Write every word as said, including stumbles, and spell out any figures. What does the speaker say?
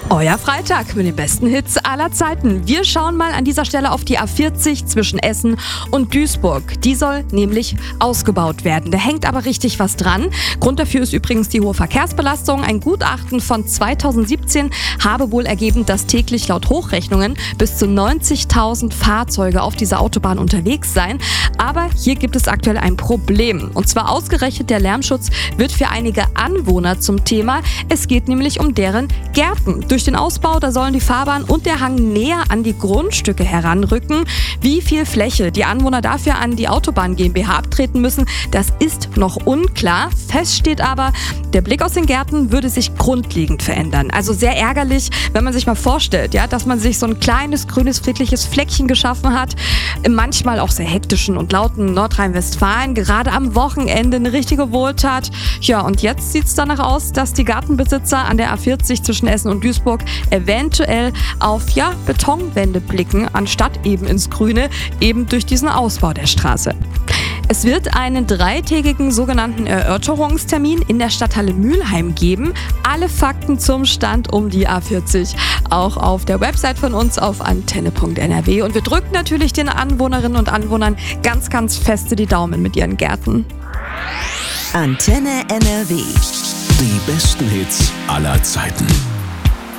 Euer Freitag mit den besten Hits aller Zeiten. Wir schauen mal an dieser Stelle auf die A vierzig zwischen Essen und Duisburg. Die soll nämlich ausgebaut werden. Da hängt aber richtig was dran. Grund dafür ist übrigens die hohe Verkehrsbelastung. Ein Gutachten von zweitausendsiebzehn habe wohl ergeben, dass täglich laut Hochrechnungen bis zu neunzigtausend Fahrzeuge auf dieser Autobahn unterwegs seien. Aber hier gibt es aktuell ein Problem. Und zwar ausgerechnet der Lärmschutz wird für einige Anwohner zum Thema. Es geht nämlich um deren Gärten. Durch den Ausbau, da sollen die Fahrbahn und der Hang näher an die Grundstücke heranrücken. Wie viel Fläche die Anwohner dafür an die Autobahn GmbH abtreten müssen, das ist noch unklar. Fest steht aber, der Blick aus den Gärten würde sich grundlegend verändern. Also sehr ärgerlich, wenn man sich mal vorstellt, ja, dass man sich so ein kleines, grünes, friedliches Fleckchen geschaffen hat. Im manchmal auch sehr hektischen und lauten Nordrhein-Westfalen, gerade am Wochenende eine richtige Wohltat. Ja, und jetzt sieht es danach aus, dass die Gartenbesitzer an der A vierzig zwischen Essen und Duisburg eventuell auf ja, Betonwände blicken, anstatt eben ins Grüne, eben durch diesen Ausbau der Straße. Es wird einen dreitägigen sogenannten Erörterungstermin in der Stadthalle Mülheim geben. Alle Fakten zum Stand um die A vierzig auch auf der Website von uns auf antenne punkt n r w. Und wir drücken natürlich den Anwohnerinnen und Anwohnern ganz, ganz feste die Daumen mit ihren Gärten. Antenne N R W. Die besten Hits aller Zeiten.